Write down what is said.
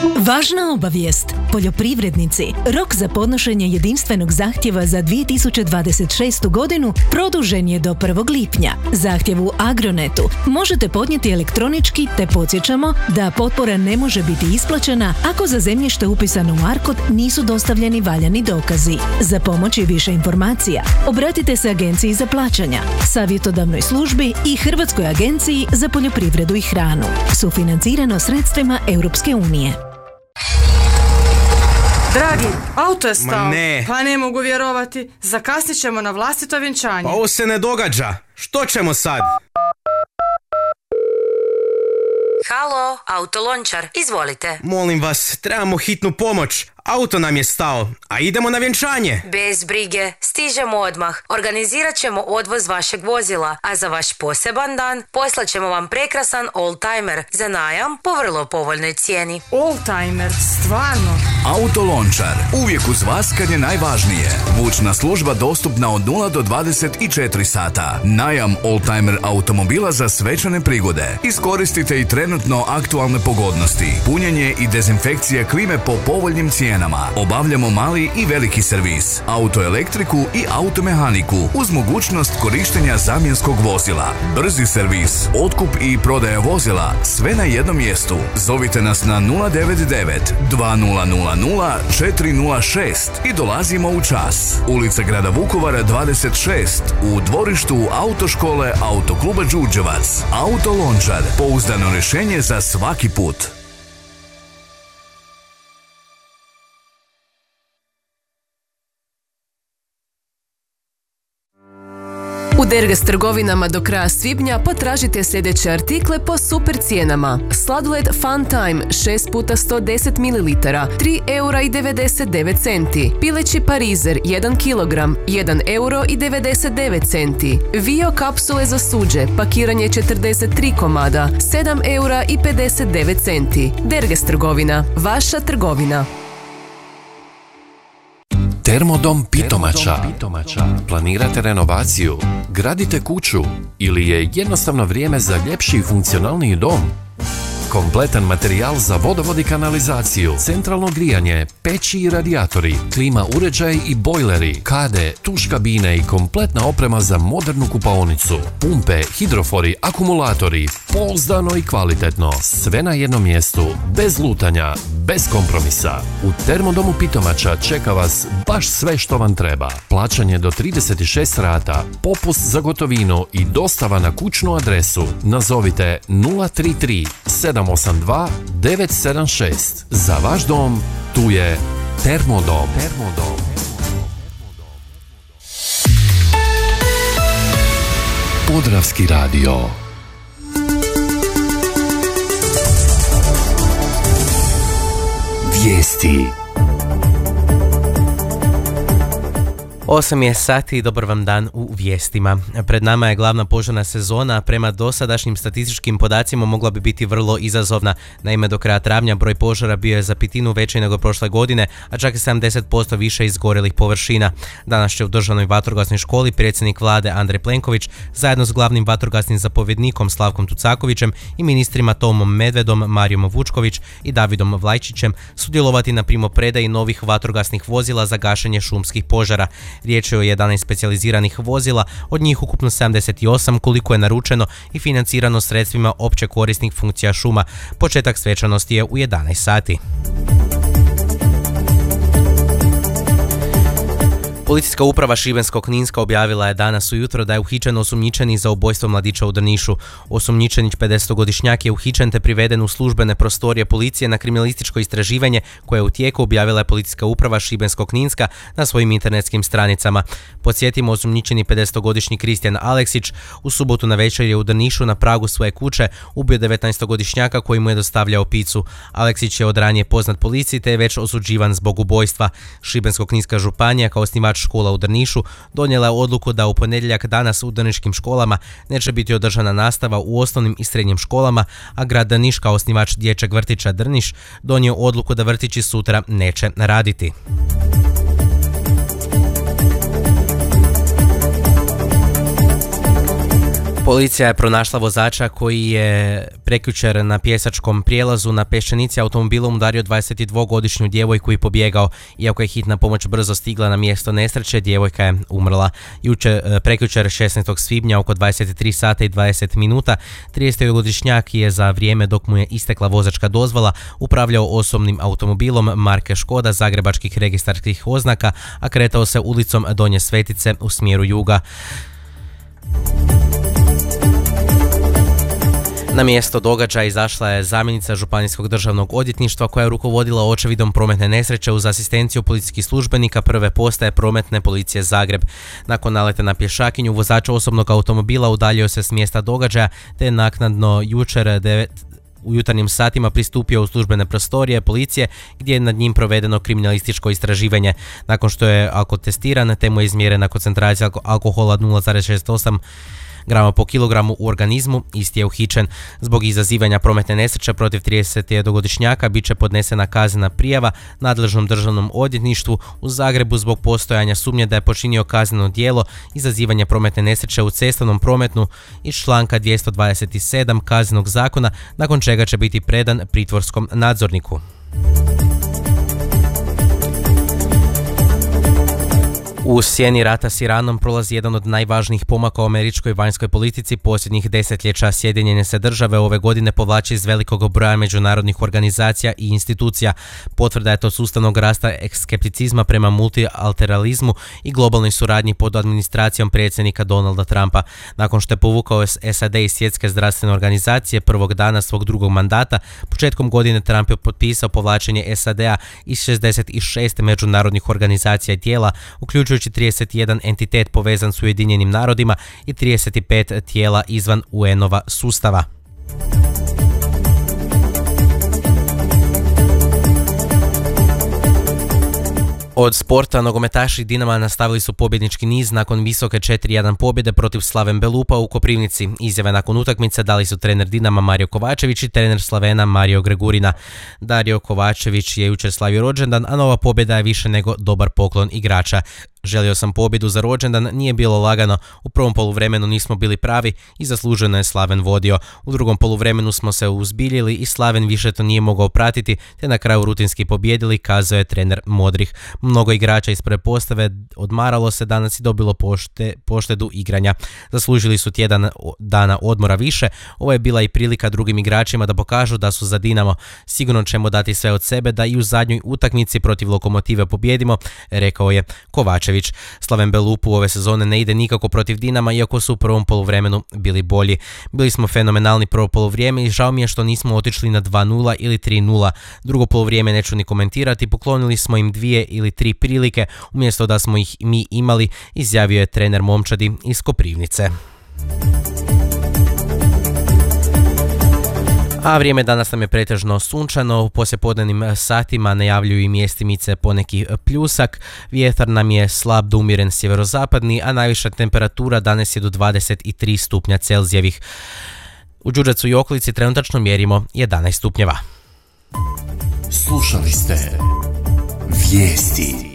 Važna obavijest. Poljoprivrednici, rok za podnošenje jedinstvenog zahtjeva za 2026. godinu produžen je do 1. lipnja. Zahtjev u Agronetu možete podnijeti elektronički, te podsjećamo da potpora ne može biti isplaćena ako za zemljište upisano u ARKOD nisu dostavljeni valjani dokazi. Za pomoć i više informacija obratite se Agenciji za plaćanja, savjetodavnoj službi i Hrvatskoj agenciji za poljoprivredu i hranu. Sufinancirano sredstvima Europske unije. Dragi, auto je stao. Ma ne. Pa ne mogu vjerovati. Zakasnit ćemo na vlastito vjenčanje. Pa ovo se ne događa. Što ćemo sad? Halo, Autolončar, izvolite. Molim vas, trebamo hitnu pomoć. Auto nam je stao, a idemo na vjenčanje. Bez brige, stižemo odmah. Organizirat ćemo odvoz vašeg vozila, a za vaš poseban dan poslat ćemo vam prekrasan oldtimer za najam po vrlo povoljnoj cijeni. Oldtimer, stvarno. Autolončar, uvijek uz vas kad je najvažnije. Vučna služba dostupna od 0 do 24 sata. Najam oldtimer automobila za svečane prigode. Iskoristite i trenutno aktualne pogodnosti. Punjenje i dezinfekcija klime po povoljnim cijenama. Obavljamo mali i veliki servis, autoelektriku i automehaniku uz mogućnost korištenja zamjenskog vozila. Brzi servis, otkup i prodaja vozila, sve na jednom mjestu. Zovite nas na 099 2000 406 i dolazimo u čas. Ulica Grada Vukovara 26 u dvorištu Autoškole Autokluba Đurđevac. Autolončar, pouzdano rješenje za svaki put. U Derges trgovinama do kraja svibnja potražite sljedeće artikle po super cijenama. Sladoled Fun Time 6 puta 110 ml, 3,99 €. Pileći parizer 1 kg, 1,99 €. Vio kapsule za suđe, pakiranje 43 komada, 7,59 €. Derges trgovina, vaša trgovina. Termodom Pitomača. Planirate renovaciju, gradite kuću ili je jednostavno vrijeme za ljepši i funkcionalniji dom? Kompletan materijal za vodovod i kanalizaciju, centralno grijanje, peći i radijatori, klima uređaj i bojleri, kade, tuš kabine i kompletna oprema za modernu kupaonicu, pumpe, hidrofori, akumulatori, pouzdano i kvalitetno, sve na jednom mjestu, bez lutanja, bez kompromisa. U Termodomu Pitomača čeka vas baš sve što vam treba. Plaćanje do 36 rata, popust za gotovinu i dostava na kućnu adresu. Nazovite 033 782 976. Za vaš dom, tu je Termodom. Podravski radio. Vijesti. 8 je sati i dobar vam dan u vijestima. Pred nama je glavna požarna sezona, a prema dosadašnjim statističkim podacima mogla bi biti vrlo izazovna. Naime, do kraja travnja broj požara bio je za 1/5 veći nego prošle godine, a čak i 70% više izgorjelih površina. Danas će u Državnoj vatrogasnoj školi predsjednik vlade Andrej Plenković zajedno s glavnim vatrogasnim zapovjednikom Slavkom Tucakovićem i ministrima Tomom Medvedom, Marijom Vučković i Davidom Vlajčićem sudjelovati na primopredaji novih vatrogasnih vozila za gašenje šumskih požara. Riječ je o 11 specijaliziranih vozila, od njih ukupno 78 koliko je naručeno i financirano sredstvima opće korisnih funkcija šuma. Početak svečanosti je u 11 sati. Policijska uprava Šibensko-kninska objavila je danas ujutro da je uhićen osumnjičeni za ubojstvo mladića u Drnišu. Osumnjičenić 50-godišnjak je uhićen te priveden u službene prostorije policije na kriminalističko istraživanje koje je u tijeku, objavila je policijska uprava Šibensko-kninska na svojim internetskim stranicama. Podsjetimo, osumnjičeni 50-godišnji Kristijan Aleksić u subotu navečer je u Drnišu na pragu svoje kuće ubio 19-godišnjaka koji mu je dostavljao picu. Aleksić je od ranije poznat policiji te je već osuđivan zbog ubojstva. Šibensko-kninska županija kao osnivač škola u Drnišu donijela je odluku da u ponedjeljak danas u drniškim školama neće biti održana nastava u osnovnim i srednjim školama, a grad Drniš kao osnivač dječjeg vrtića Drniš donio odluku da vrtići sutra neće raditi. Policija je pronašla vozača koji je prekjučer na pjesačkom prijelazu na Peščenici automobilom udario 22-godišnju djevojku i pobjegao. Iako je hitna pomoć brzo stigla na mjesto nesreće, djevojka je umrla. Prekjučer 16. svibnja oko 23 sata i 20 minuta 30-godišnjak je za vrijeme dok mu je istekla vozačka dozvola upravljao osobnim automobilom marke Škoda zagrebačkih registarskih oznaka, a kretao se ulicom Donje Svetice u smjeru juga. Na mjesto događaja izašla je zamjenica Županijskog državnog odvjetništva koja je rukovodila očevidom prometne nesreće uz asistenciju policijskih službenika prve postaje prometne policije Zagreb. Nakon naleta na pješakinju, vozač osobnog automobila udaljio se s mjesta događaja te je naknadno jučer u jutarnjim satima pristupio u službene prostorije policije gdje je nad njim provedeno kriminalističko istraživanje. Nakon što je alkotestiran te mu je izmjerena koncentracija alkohola 0,68 grama po kilogramu u organizmu, isti je uhićen. Zbog izazivanja prometne nesreće protiv 31-godišnjaka bit će podnesena kaznena prijava nadležnom državnom odvjetništvu u Zagrebu zbog postojanja sumnje da je počinio kazneno djelo izazivanja prometne nesreće u cestovnom prometu iz članka 227 Kaznenog zakona, nakon čega će biti predan pritvorskom nadzorniku. U sjeni rata s Iranom prolazi jedan od najvažnijih pomaka u američkoj vanjskoj politici posljednjih desetljeća. Sjedinjene se države ove godine povlači iz velikog broja međunarodnih organizacija i institucija. Potvrda je to sustavnog rasta skepticizma prema multilateralizmu i globalnoj suradnji pod administracijom predsjednika Donalda Trumpa. Nakon što je povukao SAD iz Svjetske zdravstvene organizacije prvog dana svog drugog mandata, početkom godine Trump je potpisao povlačenje SAD-a iz 66 međunarodnih organizacija i tijela, uključujući 31 entitet povezan s Ujedinjenim narodima i 35 tijela izvan UN-ova sustava. Od sporta nogometaši Dinama nastavili su pobjednički niz nakon visoke 4-1 pobjede protiv Slaven Belupa u Koprivnici. Izjave nakon utakmice dali su trener Dinama Mario Kovačević i trener Slavena Mario Gregurina. Dario Kovačević je jučer slavio rođendan, a nova pobjeda je više nego dobar poklon igrača. Želio sam pobjedu za rođendan, nije bilo lagano, u prvom poluvremenu nismo bili pravi i zasluženo je Slaven vodio. U drugom poluvremenu smo se uzbiljili i Slaven više to nije mogao pratiti, te na kraju rutinski pobjedili, kazao je trener Modrih. Mnogo igrača iz prve postave odmaralo se danas i dobilo poštedu igranja. Zaslužili su tjedan dana odmora više, ovo je bila i prilika drugim igračima da pokažu da su za Dinamo. Sigurno ćemo dati sve od sebe da i u zadnjoj utakmici protiv Lokomotive pobjedimo, rekao je Kovačević. Slaven Belupu ove sezone ne ide nikako protiv Dinama, iako su u prvom poluvremenu bili bolji. Bili smo fenomenalni prvo poluvrijeme i žao mi je što nismo otišli na 2-0 ili 3-0. Drugo poluvrijeme neću ni komentirati, poklonili smo im 2 ili 3 prilike umjesto da smo ih mi imali, izjavio je trener momčadi iz Koprivnice. A vrijeme danas nam je pretežno sunčano, u poslijepodnevnim satima najavljuju i mjestimice poneki pljusak, vjetar nam je slab do umjeren sjeverozapadni, a najviša temperatura danas je do 23 stupnja Celzijevih. U Đurđevcu i okolici trenutačno mjerimo 11 stupnjeva. Slušali ste Vijesti.